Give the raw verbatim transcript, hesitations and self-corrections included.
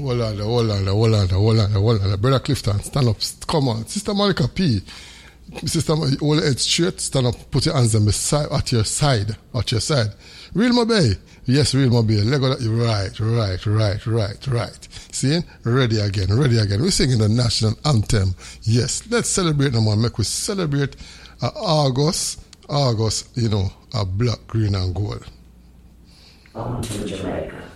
Hold on, hold on, hold on, hold on, hold on. Brother Clifton, stand up. Come on. Sister Monica P. Sister, hold your head straight. Stand up. Put your hands on beside, at your side. At your side. Real Mobile. Yes, Real Mobile. Lego. Right, right, right, right, right. See? Ready again, ready again. We're singing the national anthem. Yes. Let's celebrate them one. Make we celebrate uh, August. August, you know, a black, green, and gold. On to Jamaica.